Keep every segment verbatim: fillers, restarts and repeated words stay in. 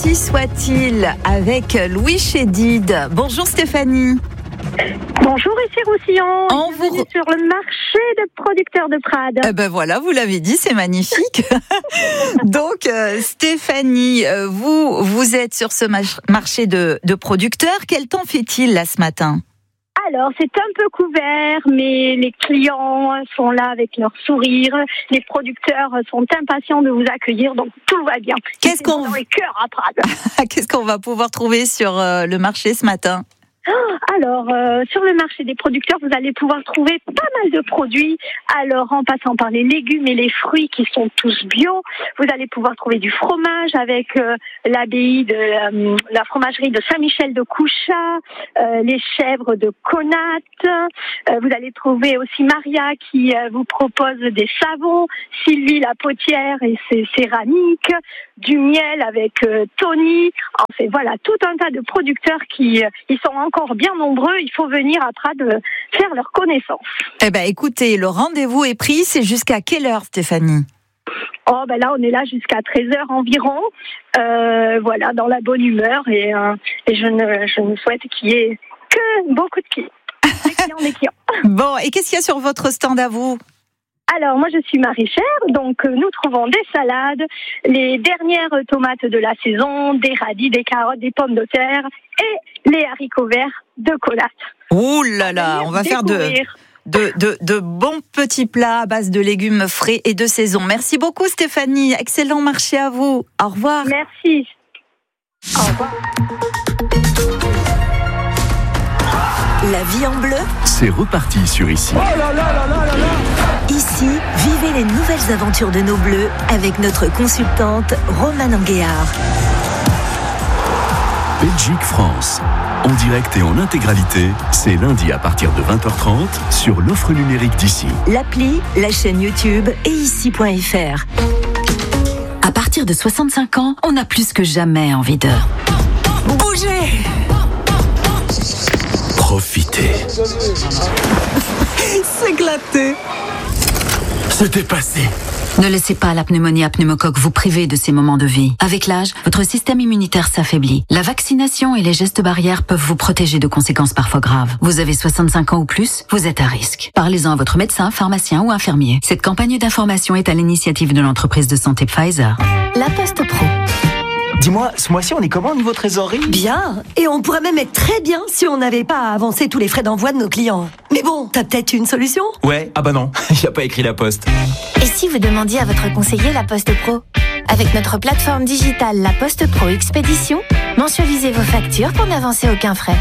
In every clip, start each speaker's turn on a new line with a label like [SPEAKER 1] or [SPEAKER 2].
[SPEAKER 1] Ainsi soit-il avec Louis Chédid. Bonjour Stéphanie.
[SPEAKER 2] Bonjour ici Roussillon,
[SPEAKER 1] On
[SPEAKER 2] vous... sur le marché de producteurs de Prades.
[SPEAKER 1] Eh ben voilà, vous l'avez dit, c'est magnifique. Donc euh, Stéphanie, euh, vous, vous êtes sur ce mach- marché de, de producteurs. Quel temps fait-il là ce matin ?
[SPEAKER 2] Alors, c'est un peu couvert, mais les clients sont là avec leur sourire. Les producteurs sont impatients de vous accueillir, donc tout va bien.
[SPEAKER 1] Qu'est-ce qu'on
[SPEAKER 2] dans les cœurs à Prades.
[SPEAKER 1] Qu'est-ce qu'on va pouvoir trouver sur euh, le marché ce matin ?
[SPEAKER 2] Alors, euh, sur le marché des producteurs, vous allez pouvoir trouver pas mal de produits. Alors, en passant par les légumes et les fruits qui sont tous bio, vous allez pouvoir trouver du fromage avec euh, l'abbaye de euh, la fromagerie de Saint-Michel de Couchat, euh, les chèvres de Conat. Euh, vous allez trouver aussi Maria qui euh, vous propose des savons, Sylvie la potière et ses céramiques, du miel avec euh, Tony. Enfin, voilà, tout un tas de producteurs qui euh, ils sont encore bien nombreux. Il faut venir à Prades faire leur connaissance.
[SPEAKER 1] Eh ben, écoutez, le rendez-vous est pris. C'est jusqu'à quelle heure, Stéphanie ?
[SPEAKER 2] Oh, ben là, on est là jusqu'à treize heures environ. Euh, voilà, dans la bonne humeur. Et, euh, et je, ne, je ne souhaite qu'il y ait que beaucoup de clients. Des clients, des clients.
[SPEAKER 1] Bon, et qu'est-ce qu'il y a sur votre stand à vous ?
[SPEAKER 2] Alors, moi, je suis maraîchère, donc euh, nous trouvons des salades, les dernières tomates de la saison, des radis, des carottes, des pommes de terre et les haricots verts de Conat.
[SPEAKER 1] Ouh là là, on va faire de, de, de, de bons petits plats à base de légumes frais et de saison. Merci beaucoup Stéphanie, excellent marché à vous. Au revoir.
[SPEAKER 2] Merci. Au revoir.
[SPEAKER 3] La vie en bleu,
[SPEAKER 4] c'est reparti sur Ici.
[SPEAKER 3] Oh là là là là là là. Ici, vivez les nouvelles aventures de nos bleus avec notre consultante Romane Anguéard.
[SPEAKER 4] Belgique-France, en direct et en intégralité, c'est lundi à partir de vingt heures trente sur l'offre numérique d'Ici.
[SPEAKER 3] L'appli, la chaîne YouTube et ici point f r.
[SPEAKER 5] À partir de soixante-cinq ans, on a plus que jamais envie de bouger.
[SPEAKER 4] Profitez.
[SPEAKER 1] S'éclater.
[SPEAKER 4] C'était passé.
[SPEAKER 5] Ne laissez pas la pneumonie à pneumocoque vous priver de ces moments de vie. Avec l'âge, votre système immunitaire s'affaiblit. La vaccination et les gestes barrières peuvent vous protéger de conséquences parfois graves. Vous avez soixante-cinq ans ou plus, vous êtes à risque. Parlez-en à votre médecin, pharmacien ou infirmier. Cette campagne d'information est à l'initiative de l'entreprise de santé Pfizer.
[SPEAKER 3] La Poste Pro.
[SPEAKER 6] Dis-moi, ce mois-ci, on est comment au niveau trésorerie ?
[SPEAKER 7] Bien, et on pourrait même être très bien si on n'avait pas à avancer tous les frais d'envoi de nos clients. Mais bon, t'as peut-être une solution ?
[SPEAKER 6] Ouais, ah bah non, il n'y a pas écrit La Poste.
[SPEAKER 8] Et si vous demandiez à votre conseiller La Poste Pro ? Avec notre plateforme digitale La Poste Pro Expédition, mensualisez vos factures pour n'avancer aucun frais.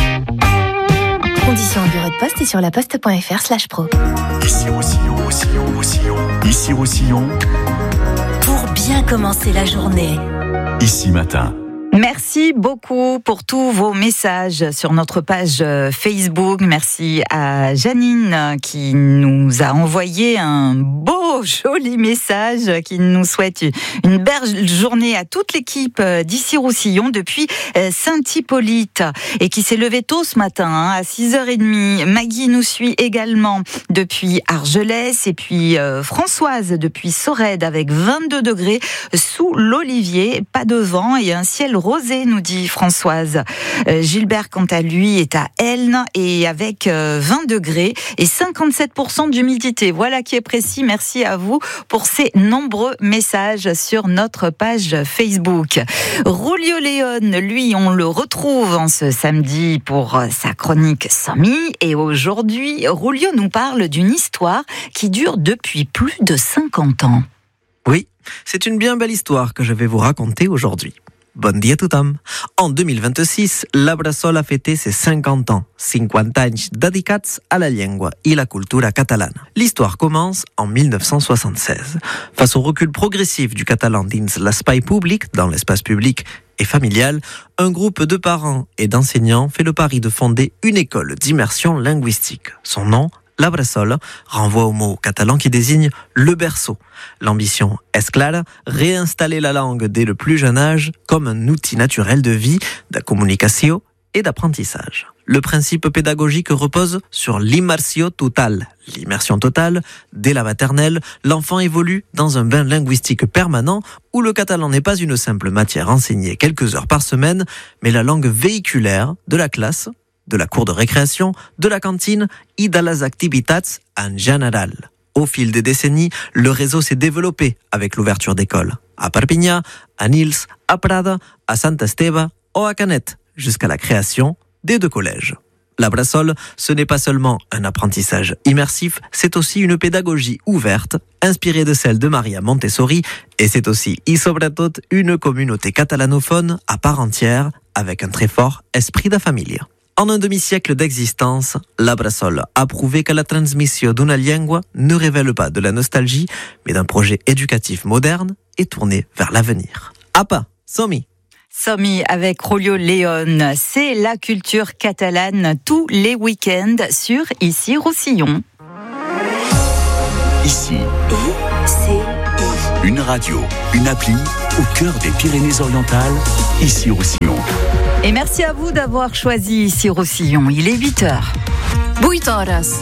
[SPEAKER 8] Conditions au bureau de poste et sur laposte.fr slash pro.
[SPEAKER 4] Ici Roussillon, Roussillon, Roussillon. Ici Roussillon.
[SPEAKER 3] Pour bien commencer la journée.
[SPEAKER 4] Ici Matin.
[SPEAKER 1] Merci beaucoup pour tous vos messages sur notre page Facebook. Merci à Janine qui nous a envoyé un beau, joli message, qui nous souhaite une belle journée à toute l'équipe d'Ici Roussillon depuis Saint-Hippolyte et qui s'est levée tôt ce matin hein, à six heures trente. Maggie nous suit également depuis Argelès et puis euh, Françoise depuis Sorède avec vingt-deux degrés sous l'olivier, pas de vent et un ciel rosé, nous dit Françoise. Euh, Gilbert, quant à lui, est à Elne et avec euh, vingt degrés et cinquante-sept pour cent d'humidité. Voilà qui est précis. Merci à vous pour ces nombreux messages sur notre page Facebook. Rulio Léon, lui, on le retrouve en ce samedi pour sa chronique Samy. Et aujourd'hui, Rulio nous parle d'une histoire qui dure depuis plus de cinquante ans.
[SPEAKER 9] Oui, c'est une bien belle histoire que je vais vous raconter aujourd'hui. Bon dia a tothom. En deux mille vingt-six, la Bressol a fêté ses cinquante ans, cinquanta anys dedicats à la llengua i la cultura catalana. L'histoire commence en mille neuf cent soixante-seize. Face au recul progressif du catalan dins l'espai públic, dans l'espace public et familial, un groupe de parents et d'enseignants fait le pari de fonder une école d'immersion linguistique. Son nom, La Bressol, renvoie au mot catalan qui désigne le berceau. L'ambition est claire, réinstaller la langue dès le plus jeune âge comme un outil naturel de vie, de communication et d'apprentissage. Le principe pédagogique repose sur l'immersio totale. L'immersion totale, dès la maternelle, l'enfant évolue dans un bain linguistique permanent où le catalan n'est pas une simple matière enseignée quelques heures par semaine, mais la langue véhiculaire de la classe, de la cour de récréation, de la cantine et de les activitats en général. Au fil des décennies, le réseau s'est développé avec l'ouverture d'écoles. À Perpinyà, à Nils, à Prada, à Sant Esteve ou à Canet, jusqu'à la création des deux collèges. La Bressol, ce n'est pas seulement un apprentissage immersif, c'est aussi une pédagogie ouverte, inspirée de celle de Maria Montessori, et c'est aussi, et sobretot, une communauté catalanophone à part entière, avec un très fort esprit de famille. En un demi-siècle d'existence, la Bressol a prouvé que la transmission d'une langue ne révèle pas de la nostalgie, mais d'un projet éducatif moderne et tourné vers l'avenir. Apa, Somi.
[SPEAKER 1] Somi avec Rolio Léon, c'est la culture catalane tous les week-ends sur Ici Roussillon.
[SPEAKER 4] Ici,
[SPEAKER 3] I-C-I.
[SPEAKER 4] une radio, une appli au cœur des Pyrénées-Orientales, Ici Roussillon.
[SPEAKER 1] Et merci à vous d'avoir choisi Ici Roussillon. Il est huit heures.
[SPEAKER 5] huit horas.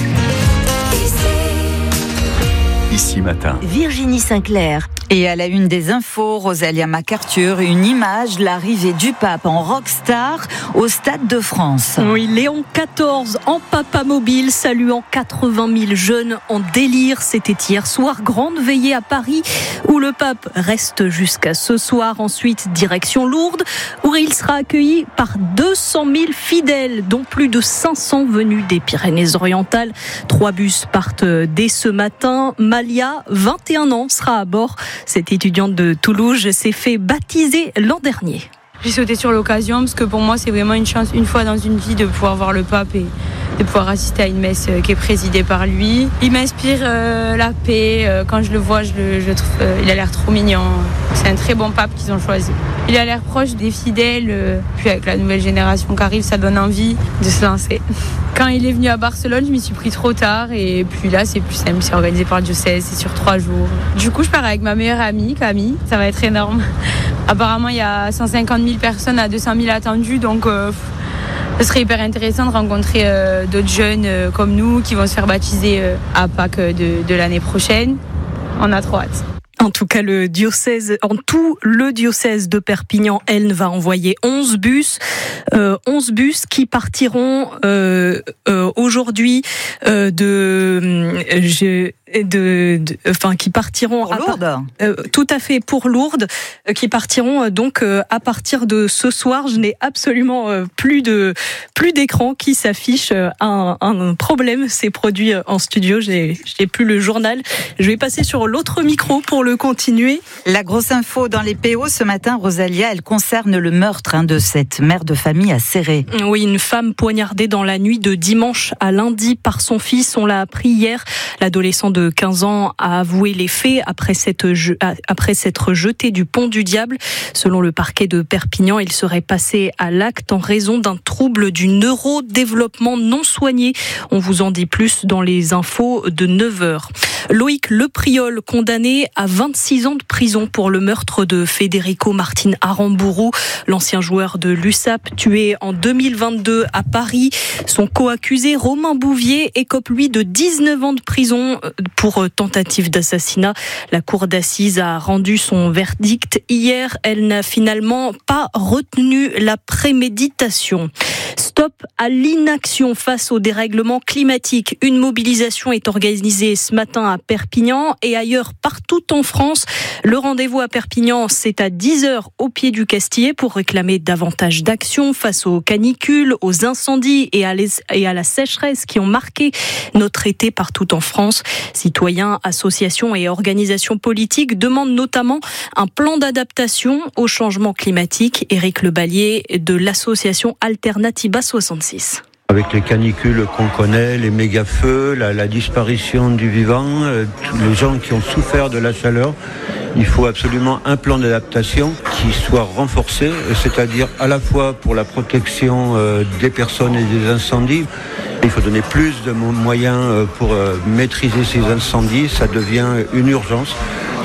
[SPEAKER 4] Ici matin.
[SPEAKER 3] Virginie Sinclair.
[SPEAKER 1] Et à la une des infos, Rosalia MacArthur, une image, l'arrivée du pape en rockstar au Stade de France.
[SPEAKER 10] Oui, Léon quatorze en papa mobile, saluant quatre-vingt mille jeunes en délire. C'était hier soir, grande veillée à Paris, où le pape reste jusqu'à ce soir. Ensuite, direction Lourdes, où il sera accueilli par deux cent mille fidèles, dont plus de cinq cents venus des Pyrénées-Orientales. Trois bus partent dès ce matin. Malia, vingt et un ans, sera à bord. Cette étudiante de Toulouse s'est fait baptiser l'an dernier.
[SPEAKER 11] J'ai sauté sur l'occasion parce que pour moi c'est vraiment une chance une fois dans une vie de pouvoir voir le pape et de pouvoir assister à une messe qui est présidée par lui. Il m'inspire euh, la paix, euh, quand je le vois je, le, je trouve euh, il a l'air trop mignon. C'est un très bon pape qu'ils ont choisi. Il a l'air proche des fidèles, euh, puis avec la nouvelle génération qui arrive ça donne envie de se lancer. Quand il est venu à Barcelone, je m'y suis pris trop tard et puis là c'est plus simple, c'est organisé par le diocèse, c'est sur trois jours. Du coup je pars avec ma meilleure amie Camille, ça va être énorme. Apparemment il y a cent cinquante mille personnes à deux cent mille attendus, donc euh, ce serait hyper intéressant de rencontrer euh, d'autres jeunes euh, comme nous qui vont se faire baptiser euh, à Pâques de, de l'année prochaine. On a trop hâte.
[SPEAKER 10] En tout cas, le diocèse, en tout, le diocèse de Perpignan, elle, va envoyer onze bus, euh, onze bus qui partiront euh, euh, aujourd'hui euh, de, euh, je, de, de, enfin, qui partiront
[SPEAKER 1] pour
[SPEAKER 10] à
[SPEAKER 1] Lourdes.
[SPEAKER 10] Euh, tout à fait pour Lourdes, euh, qui partiront euh, donc euh, à partir de ce soir. Je n'ai absolument euh, plus de plus d'écran qui s'affiche. Euh, un, un problème s'est produit en studio. J'ai, j'ai plus le journal. Je vais passer sur l'autre micro pour le continuer.
[SPEAKER 1] La grosse info dans les P O ce matin, Rosalia, elle concerne le meurtre hein, de cette mère de famille à Céré.
[SPEAKER 10] Oui, une femme poignardée dans la nuit de dimanche à lundi par son fils. On l'a appris hier. L'adolescent de quinze ans a avoué les faits après s'être, après s'être jeté du pont du Diable. Selon le parquet de Perpignan, il serait passé à l'acte en raison d'un trouble du neurodéveloppement non soigné. On vous en dit plus dans les infos de neuf heures. Loïc Lepriol, condamné à vingt-six ans de prison pour le meurtre de Federico Martin Aramburu, l'ancien joueur de l'U S A P, tué en deux mille vingt-deux à Paris. Son co-accusé, Romain Bouvier, écope lui de dix-neuf ans de prison pour tentative d'assassinat. La cour d'assises a rendu son verdict hier. Elle n'a finalement pas retenu la préméditation. Stop à l'inaction face au dérèglement climatique. Une mobilisation est organisée ce matin à Perpignan et ailleurs partout en France. Le rendez-vous à Perpignan, c'est à dix heures au pied du Castillet pour réclamer davantage d'action face aux canicules, aux incendies et à, les, et à la sécheresse qui ont marqué notre été partout en France. Citoyens, associations et organisations politiques demandent notamment un plan d'adaptation au changement climatique. Éric Leballier de l'association Alternatiba soixante-six.
[SPEAKER 12] Avec les canicules qu'on connaît, les méga-feux, la, la disparition du vivant, euh, tous les gens qui ont souffert de la chaleur, il faut absolument un plan d'adaptation qui soit renforcé, c'est-à-dire à la fois pour la protection euh, des personnes et des incendies. Il faut donner plus de moyens euh, pour euh, maîtriser ces incendies, ça devient une urgence.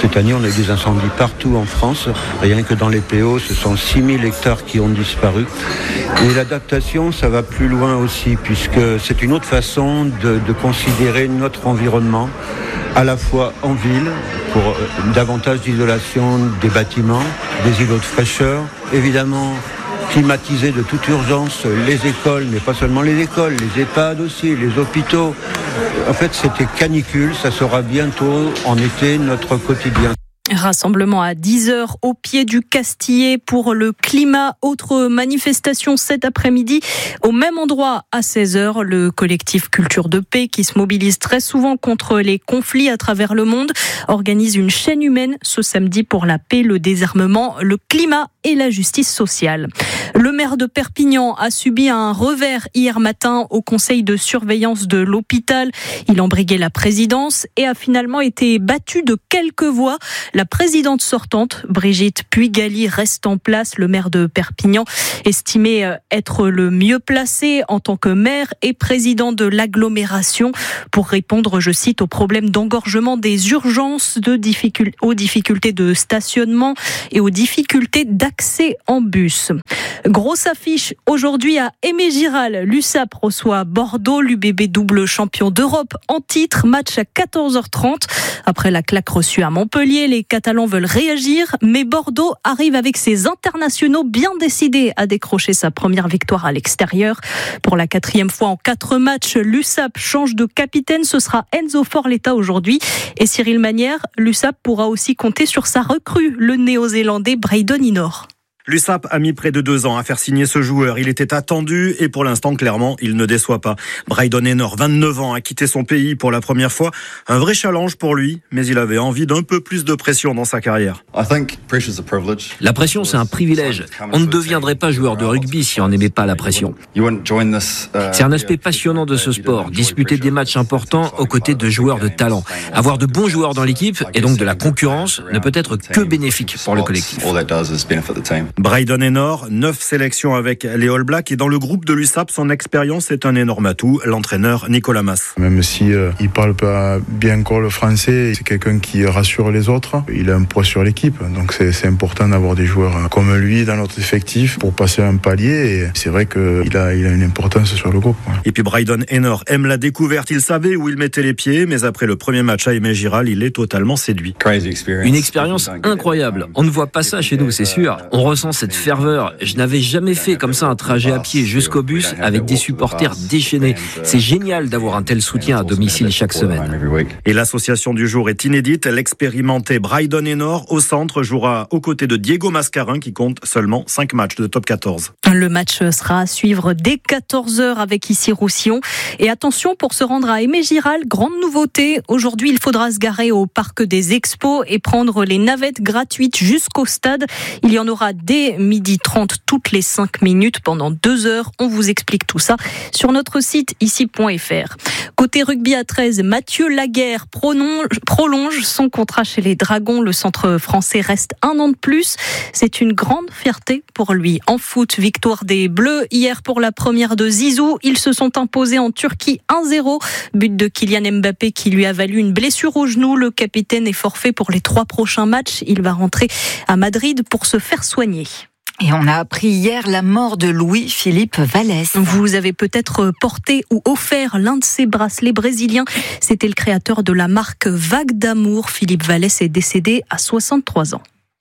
[SPEAKER 12] Cette année, on a eu des incendies partout en France. Rien que dans les P O, ce sont six mille hectares qui ont disparu. Et l'adaptation, ça va plus loin aussi, puisque c'est une autre façon de, de considérer notre environnement, à la fois en ville, pour euh, davantage d'isolation des bâtiments, des îlots de fraîcheur, évidemment climatiser de toute urgence les écoles, mais pas seulement les écoles, les EHPAD aussi, les hôpitaux. En fait, c'était canicule, ça sera bientôt en été notre quotidien.
[SPEAKER 10] Rassemblement à dix heures au pied du Castillet pour le climat. Autre manifestation cet après-midi au même endroit à seize heures. Le collectif Culture de Paix, qui se mobilise très souvent contre les conflits à travers le monde, organise une chaîne humaine ce samedi pour la paix, le désarmement, le climat et la justice sociale. Le maire de Perpignan a subi un revers hier matin au conseil de surveillance de l'hôpital. Il embriguait la présidence et a finalement été battu de quelques voix. La présidente sortante, Brigitte Puy-Gally, reste en place. Le maire de Perpignan, estimé être le mieux placé en tant que maire et président de l'agglomération pour répondre, je cite, aux problèmes d'engorgement des urgences, de difficul- aux difficultés de stationnement et aux difficultés d'accès en bus. Grosse affiche aujourd'hui à Aimé-Giral. L'U S A P reçoit Bordeaux, l'U B B double champion d'Europe en titre. Match à quatorze heures trente. Après la claque reçue à Montpellier, les Catalans veulent réagir, mais Bordeaux arrive avec ses internationaux bien décidés à décrocher sa première victoire à l'extérieur. Pour la quatrième fois en quatre matchs, l'U S A P change de capitaine. Ce sera Enzo Forletta aujourd'hui. Et Cyril Manière, l'U S A P pourra aussi compter sur sa recrue, le néo-zélandais Braydon Inor.
[SPEAKER 13] L'U S A P a mis près de deux ans à faire signer ce joueur. Il était attendu et pour l'instant, clairement, il ne déçoit pas. Braydon Inor, vingt-neuf ans, a quitté son pays pour la première fois. Un vrai challenge pour lui, mais il avait envie d'un peu plus de pression dans sa carrière.
[SPEAKER 14] La pression, c'est un privilège. On ne deviendrait pas joueur de rugby si on n'aimait pas la pression. C'est un aspect passionnant de ce sport, disputer des matchs importants aux côtés de joueurs de talent. Avoir de bons joueurs dans l'équipe et donc de la concurrence ne peut être que bénéfique pour le collectif.
[SPEAKER 13] Braydon Inor, neuf sélections avec les All Blacks et dans le groupe de l'U S A P, son expérience est un énorme atout. L'entraîneur Nicolas Mas.
[SPEAKER 15] Même si euh, il parle pas bien encore le français, c'est quelqu'un qui rassure les autres. Il a un poids sur l'équipe, donc c'est, c'est important d'avoir des joueurs comme lui dans notre effectif pour passer un palier. Et c'est vrai qu'il a, il a une importance sur le groupe. Ouais.
[SPEAKER 13] Et puis Braydon Inor aime la découverte. Il savait où il mettait les pieds, mais après le premier match à Aimé-Giral, il est totalement séduit.
[SPEAKER 14] Une expérience incroyable. On ne voit pas ça chez nous, c'est sûr. On ressent cette ferveur. Je n'avais jamais fait comme ça un trajet à pied jusqu'au bus avec des supporters déchaînés. C'est génial d'avoir un tel soutien à domicile chaque semaine.
[SPEAKER 13] Et l'association du jour est inédite. L'expérimenté Braydon Inor au centre jouera aux côtés de Diego Mascarin qui compte seulement cinq matchs de top quatorze.
[SPEAKER 10] Le match sera à suivre dès quatorze heures avec Issy-Roussillon. Et attention, pour se rendre à Aimé-Giral, grande nouveauté. Aujourd'hui, il faudra se garer au parc des Expos et prendre les navettes gratuites jusqu'au stade. Il y en aura dès midi trente toutes les cinq minutes pendant deux heures. On vous explique tout ça sur notre site ici point f r. Côté rugby à treize, Mathieu Laguerre prolonge, prolonge son contrat chez les Dragons. Le centre français reste un an de plus. C'est une grande fierté pour lui. En foot, victoire des Bleus hier pour la première de Zizou. Ils se sont imposés en Turquie un zéro. But de Kylian Mbappé qui lui a valu une blessure au genou. Le capitaine est forfait pour les trois prochains matchs. Il va rentrer à Madrid pour se faire soigner.
[SPEAKER 1] Et on a appris hier la mort de Louis-Philippe Vallès.
[SPEAKER 10] Vous avez peut-être porté ou offert l'un de ces bracelets brésiliens. C'était le créateur de la marque Vague d'Amour. Philippe Vallès est décédé à soixante-trois ans.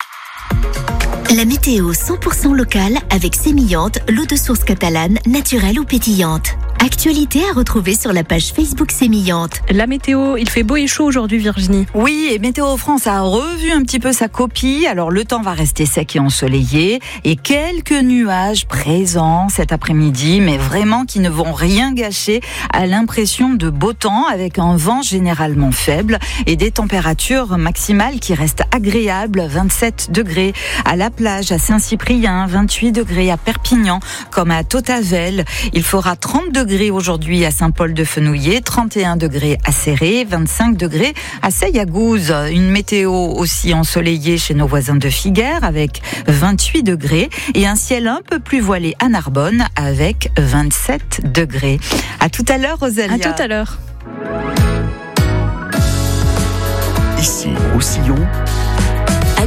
[SPEAKER 3] La météo cent pour cent locale avec Sémillante, l'eau de source catalane, naturelle ou pétillante. Actualité à retrouver sur la page Facebook Sémillante.
[SPEAKER 10] La météo, il fait beau et chaud aujourd'hui, Virginie.
[SPEAKER 1] Oui, et Météo France a revu un petit peu sa copie. Alors le temps va rester sec et ensoleillé et quelques nuages présents cet après-midi, mais vraiment qui ne vont rien gâcher à l'impression de beau temps avec un vent généralement faible et des températures maximales qui restent agréables. vingt-sept degrés à la plage à Saint-Cyprien, vingt-huit degrés à Perpignan comme à Totavel. Il fera trente degrés aujourd'hui à Saint-Paul-de-Fenouillet, trente et un degrés à Céré, vingt-cinq degrés à Seyagouze. Une météo aussi ensoleillée chez nos voisins de Figueres avec vingt-huit degrés et un ciel un peu plus voilé à Narbonne avec vingt-sept degrés. À tout à l'heure, Rosalia.
[SPEAKER 10] À tout à l'heure.
[SPEAKER 4] Ici, Roussillon,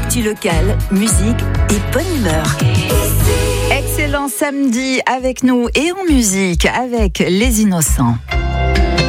[SPEAKER 3] Actu locale, musique et bonne humeur.
[SPEAKER 1] Excellent samedi avec nous et en musique avec Les Innocents.